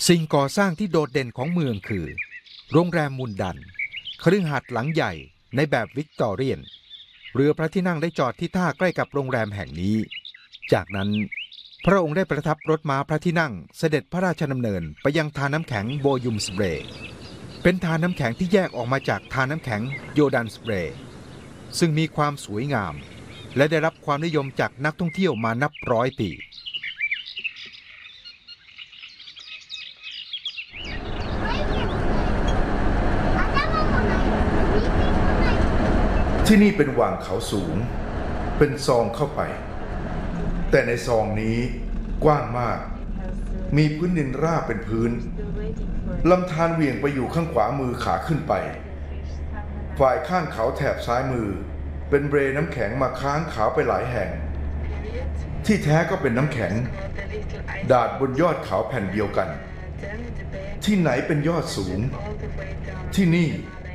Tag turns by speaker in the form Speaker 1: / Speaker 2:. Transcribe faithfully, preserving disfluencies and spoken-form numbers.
Speaker 1: สิ่งก่อสร้างที่โดดเด่นของเมืองคือโรงแรมมุนดันคฤหาสน์หลังใหญ่ในแบบวิกตอเรียนเรือพระที่นั่งได้จอดที่ท่าใกล้กับโรงแรมแห่งนี้จากนั้นพระองค์ได้ประทับรถม้าพระที่นั่งเสด็จพระราชดำเนินไปยังทาน้ำแข็งโบยุมสเบรย์เป็นทาน้ำแข็งที่แยกออกมาจากทาน้ำแข็งโยดันสเบรย์ซึ่งมีความสวยงามและได้รับความนิยมจากนักท่องเที่ยวมานับร้อยปี
Speaker 2: ที่นี่เป็นว่างเขาสูงเป็นซองเข้าไปแต่ในซองนี้กว้างมากมีพื้นดินราบเป็นพื้นลำธารเหวี่ยงไปอยู่ข้างขวามือขาขึ้นไปฝ่ายข้างเขาแถบซ้ายมือเป็นเบรน้ำแข็งมาค้างขาวไปหลายแห่งที่แท้ก็เป็นน้ำแข็งดาดบนยอดเขาแผ่นเดียวกันที่ไหนเป็นยอดสูงที่นี่